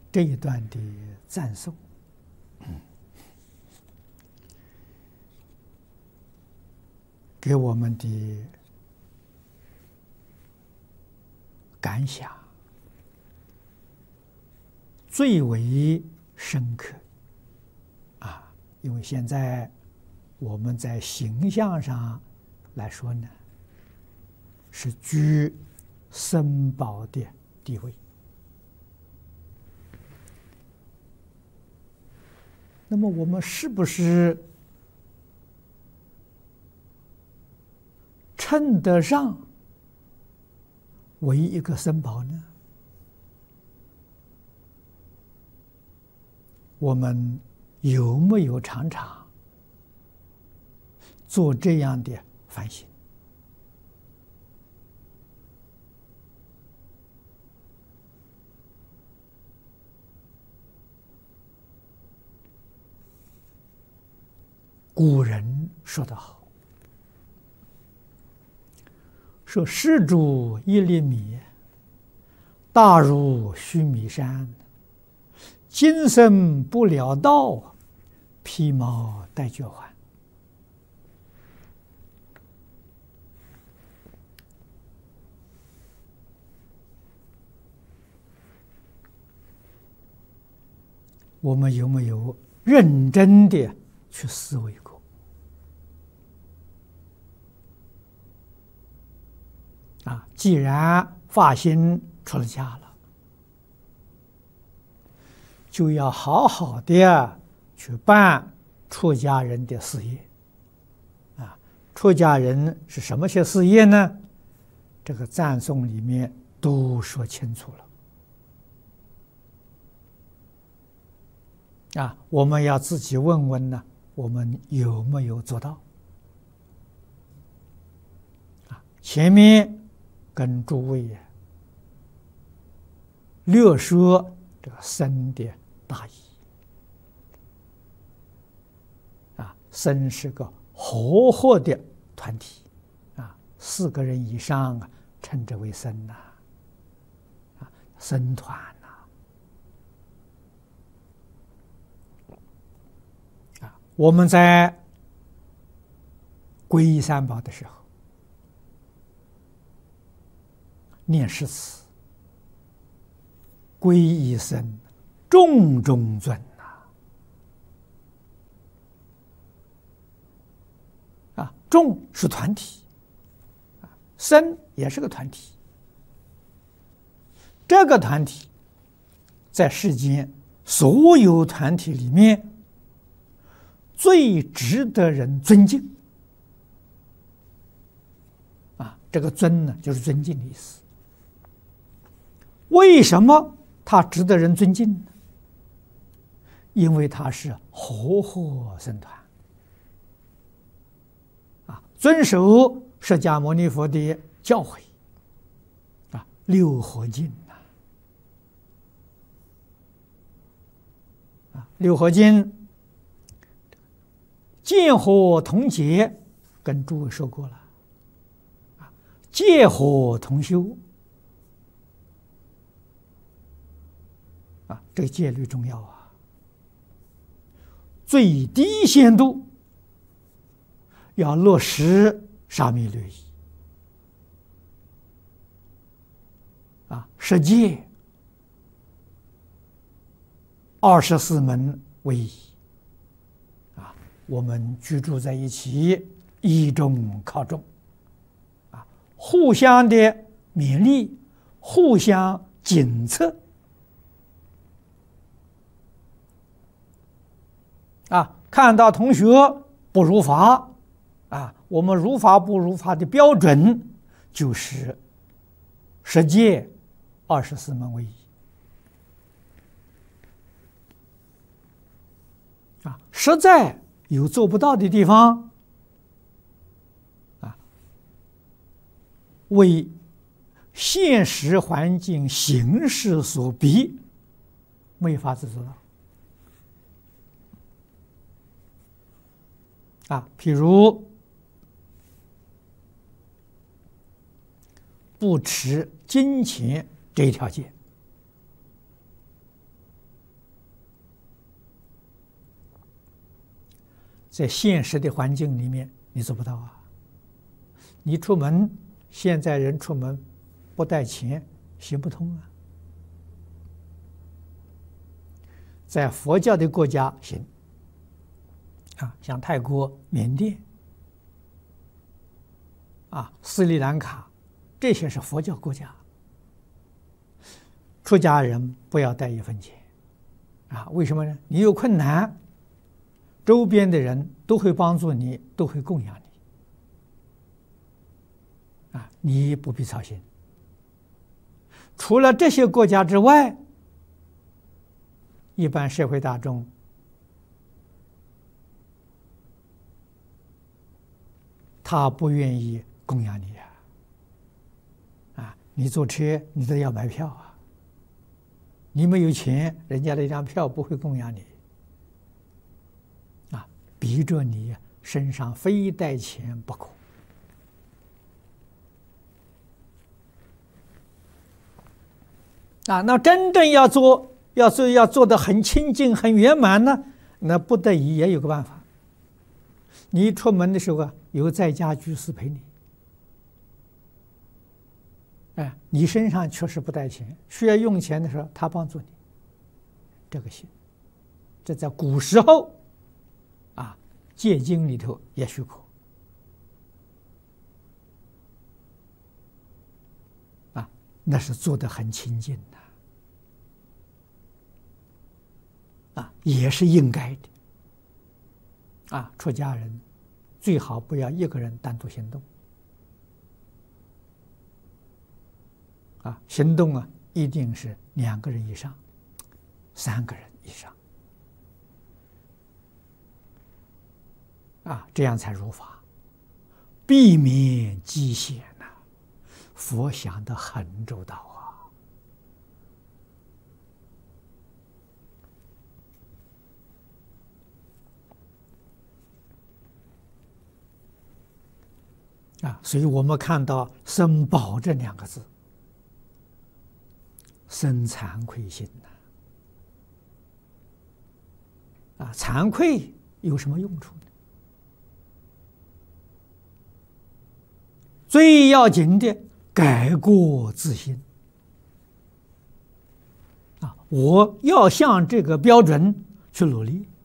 这一段的赞颂，给我们的感想最为深刻啊！因为现在我们在形象上来说呢，是居僧宝的地位。那么我们是不是称得上为一个僧宝呢？我们有没有常常做这样的反省？古人说得好，说施主一粒米，大如须弥山，今生不了道，披毛戴角还。我们有没有认真的去思维过？既然发心出了家了，就要好好的去办出家人的事业。出家人是什么些事业呢？这个赞颂里面都说清楚了。我们要自己问问呢，我们有没有做到？前面跟诸位略说这个僧的大义。僧是个和合的团体，4个人以上称之为僧僧团我们在皈依三宝的时候，念诗词，皈依僧，众中尊众是团体，僧也是个团体。这个团体在世间所有团体里面最值得人尊敬这个尊呢，就是尊敬的意思。为什么他值得人尊敬呢？因为他是和合僧团遵守释迦牟尼佛的教诲六合敬六合敬见合同解，跟诸位说过了戒合同修这个戒律重要最低限度要落实沙弥律仪十戒24门为宜我们居住在一起，依中靠众互相的勉励，互相检测看到同学不如法我们如法不如法的标准就是10戒24门为宜实在有做不到的地方为现实环境形势所逼，没法子做到譬如不持金钱这一条戒在现实的环境里面，你做不到啊。你出门，现在人出门不带钱行不通啊。在佛教的国家行啊，像泰国、缅甸啊、斯里兰卡，这些是佛教国家，出家人不要带一分钱啊。为什么呢？你有困难，周边的人都会帮助你，都会供养你啊，你不必操心。除了这些国家之外，一般社会大众他不愿意供养你啊！你坐车你都要买票啊！你没有钱，人家那张票不会供养你啊，逼着你身上非带钱不可啊！那真正要做得很清净、很圆满呢，那不得已也有个办法。你一出门的时候啊，有在家居士陪你，哎，你身上确实不带钱，需要用钱的时候，他帮助你，这个行。这在古时候啊，戒经里头也许可啊，那是做得很清净的。啊，也是应该的。啊，出家人最好不要一个人单独行动。啊，行动啊，一定是2个人以上，3个人以上。啊，这样才如法，避免机险呐。佛想得很周到啊。啊，所以我们看到“生宝”这2个字，生惭愧心呐。啊，惭愧有什么用处呢？最要紧的，改过自新。啊，我要向这个标准去努力。